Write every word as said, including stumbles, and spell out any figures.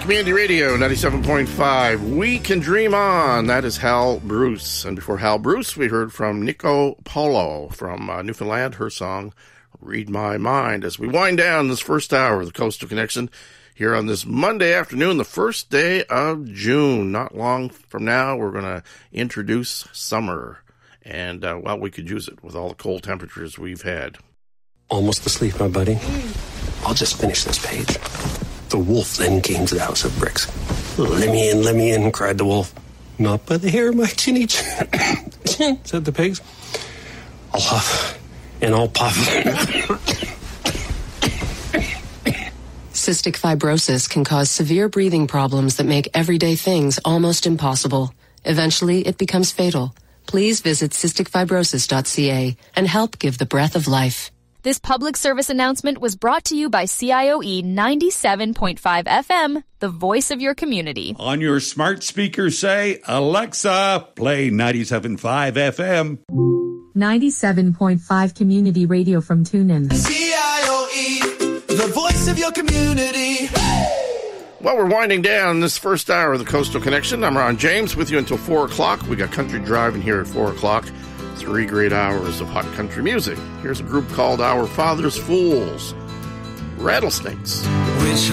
Community Radio, ninety-seven point five. We Can Dream On. That is Hal Bruce. And before Hal Bruce, we heard from Nico Polo from uh, Newfoundland, her song, Read My Mind. As we wind down this first hour of the Coastal Connection here on this Monday afternoon, the first day of June. Not long from now, we're going to introduce summer. And, uh, well, we could use it with all the cold temperatures we've had. Almost asleep, my buddy. I'll just finish this page. The wolf then came to the house of bricks. Let me in, let me in, cried the wolf. Not by the hair of my chinny chin, said the pigs. I'll huff and I'll puff. Cystic fibrosis can cause severe breathing problems that make everyday things almost impossible. Eventually, it becomes fatal. Please visit cystic fibrosis dot c a and help give the breath of life. This public service announcement was brought to you by C I O E ninety-seven point five F M, the voice of your community. On your smart speaker, say, Alexa, play ninety-seven point five F M. ninety-seven point five Community Radio from TuneIn. C I O E, the voice of your community. Well, we're winding down this first hour of the Coastal Connection. I'm Ron James with you until four o'clock. We got Country Driving here at four o'clock. Three great hours of hot country music. Here's a group called Our Father's Fools. Rattlesnakes.